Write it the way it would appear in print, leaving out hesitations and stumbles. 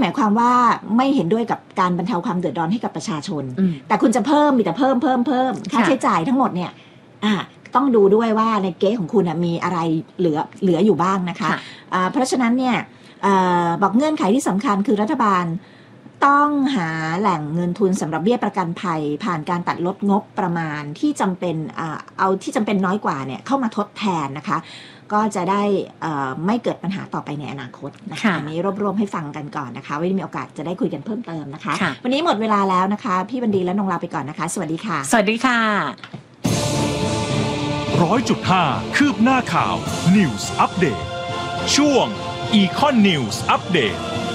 หมายความว่าไม่เห็นด้วยกับการบรรเทาความเดือดร้อนให้กับประชาชนแต่คุณจะมีแต่เพิ่มค่าใช้จ่ายทั้งหมดเนี่ยต้องดูด้วยว่าในเก๊ของคุณมีอะไรเหลืออยู่บ้างนะคะเพราะฉะนั้นเนี่ยบอกเงื่อนไขที่สำคัญคือรัฐบาลต้องหาแหล่งเงินทุนสำหรับเบี้ยประกันภัยผ่านการตัดลดงบประมาณที่จำเป็นเอาที่จำเป็นน้อยกว่าเนี่ยเข้ามาทดแทนนะคะก็จะได้ไม่เกิดปัญหาต่อไปในอนาคตนะคะอันนี้รวบให้ฟังกันก่อนนะคะไว้มีโอกาสจะได้คุยกันเพิ่มเติมนะคะวันนี้หมดเวลาแล้วนะคะพี่บันดีและนงลาไปก่อนนะคะสวัสดีค่ะสวัสดีค่ะ 100.5 คืบหน้าข่าว News Update ช่วง Econ News Update